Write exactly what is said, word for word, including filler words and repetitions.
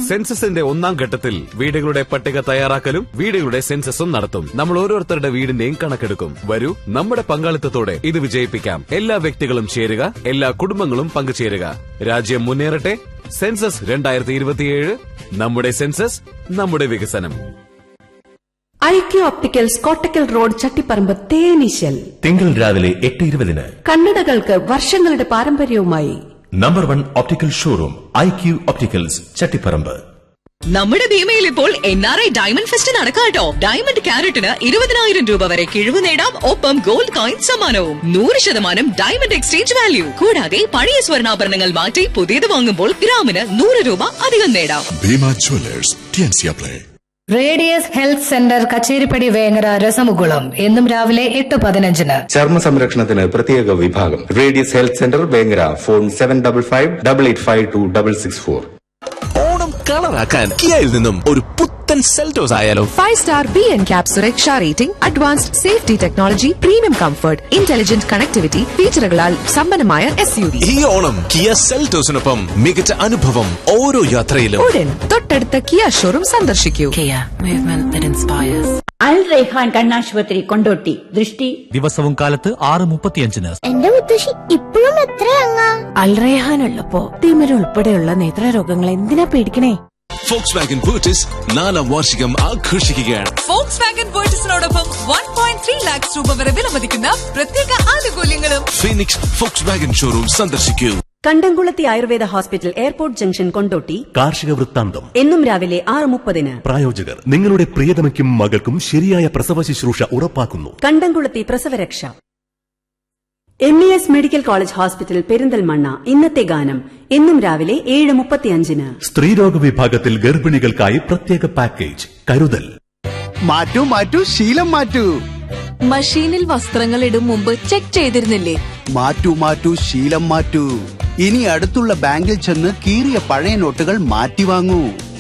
സെൻസസിന്റെ ഒന്നാം ഘട്ടത്തിൽ വീടുകളുടെ പട്ടിക തയ്യാറാക്കലും വീടുകളുടെ സെൻസസും നടത്തും. നമ്മൾ ഓരോരുത്തരുടെ വീടിന്റെയും കണക്കെടുക്കും. വരൂ, നമ്മുടെ പങ്കാളിത്തത്തോടെ ഇത് വിജയിപ്പിക്കാം. എല്ലാ വ്യക്തികളും ചേരുക, എല്ലാ കുടുംബങ്ങളും പങ്കുചേരുക. രാജ്യം മുന്നേറട്ടെ. സെൻസസ് രണ്ടായിരത്തി ഇരുപത്തിയേഴ്. നമ്മുടെ സെൻസസ്, നമ്മുടെ വികസനം. IQ opticals Kottakkal road Chattiparamba തേനീശൽ. തിങ്കൾ രാവിലെ എട്ട് ഇരുപതിന്. കണ്ണടകൾക്ക് വർഷങ്ങളുടെ പാരമ്പര്യവുമായി number one optical showroom IQ opticals Chattiparamba. നമ്മുടെ ഭീമയിൽ ഇപ്പോൾ N R I diamond fest നടക്കാട്ടോ. Diamond ക്യാരറ്റിന് ഇരുപതിനായിരം രൂപ വരെ കിഴിവ് നേടാം. ഒപ്പം ഗോൾഡ് കോയിൻ സമ്മാനവും. നൂറ് ശതമാനം ഡയമണ്ട് എക്സ്ചേഞ്ച് വാല്യൂ. കൂടാതെ പഴയ സ്വർണ്ണാഭരണങ്ങൾ മാറ്റി പുതിയത് വാങ്ങുമ്പോൾ ഗ്രാമിന് നൂറ് രൂപ അധികം നേടാം. Bhima Jewellers ടിഎൻസിയ play. Radius health centre Kacheripadi Vengara രസമുകുളം എന്നും രാവിലെ എട്ട് പതിനഞ്ചിന്. ചർമ്മ സംരക്ഷണത്തിന് പ്രത്യേക വിഭാഗം. Radius health centre Vengara. Phone seven double five double eight five to double six four. Onam കളറാക്കാൻ കിയയിൽ നിന്നും ഒരു പുത്തൻ സെൽറ്റോസ് ആയാലോ? Five star B N cap സുരക്ഷ rating, advanced safety technology, premium comfort, intelligent connectivity ഫീച്ചറുകളാൽ സമ്പന്നമായ എസ് യു വി. ഈ Onam Kia സെൽറ്റോസിനൊപ്പം മികച്ച അനുഭവം ഓരോ യാത്രയിലും. ഉടൻ തൊട്ടടുത്ത കിയ ഷോറൂം സന്ദർശിക്കൂ. അൽ റൈഹാൻ കണ്ണാശുപത്രി കൊണ്ടോട്ടി. ദൃഷ്ടി ദിവസവും കാലത്ത് ആറ് മുപ്പത്തിയഞ്ചിന്. എന്റെ മുത്തശ്ശി ഇപ്പോഴും എത്രയങ്ങാ? അൽ റൈഹാൻ ഉള്ളപ്പോ തിമിര ഉൾപ്പെടെയുള്ള നേത്രരോഗങ്ങൾ എന്തിനാ പേടിക്കണേ? ഫോക്സ് വാഗൻ ബൂട്ടിസ് നാലാം വാർഷികം ആഘോഷിക്കുകയാണ്. Fox Wagen ബോട്ടിസിനോടൊപ്പം one point three lakhs രൂപ വരെ വിലമതിക്കുന്ന പ്രത്യേക ആനുകൂല്യങ്ങളും. ഫീനിക്സ് ഫോക്സ് വാഗൻ ഷോറൂം സന്ദർശിക്കൂ. കണ്ടംകുളത്തി Ayurveda hospital, airport junction, Kondotty. കാർഷിക വൃത്താന്തം എന്നും രാവിലെ ആറ് മുപ്പതിന്. പ്രായോജകർ നിങ്ങളുടെ പ്രിയതമയ്ക്കും മകൾക്കും ശരിയായ പ്രസവ ശുശ്രൂഷ ഉറപ്പാക്കുന്നു. കണ്ടംകുളത്തി പ്രസവരക്ഷ. M E S medical college hospital, Perinthalmanna. ഇന്നത്തെ ഗാനം എന്നും രാവിലെ ഏഴ് മുപ്പത്തിയഞ്ചിന്. സ്ത്രീരോഗ വിഭാഗത്തിൽ ഗർഭിണികൾക്കായി പ്രത്യേക പാക്കേജ് കരുതൽ. മാറ്റൂ മാറ്റൂ ശീലം മാറ്റൂ. മഷീനിൽ വസ്ത്രങ്ങൾ ഇടും മുമ്പ് ചെക്ക് ചെയ്തിരുന്നില്ലേ? മാറ്റൂ മാറ്റൂ ശീലം മാറ്റൂ. ഇനി അടുത്തുള്ള ബാങ്കിൽ ചെന്ന് കീറിയ പഴയ നോട്ടുകൾ മാറ്റി വാങ്ങൂ.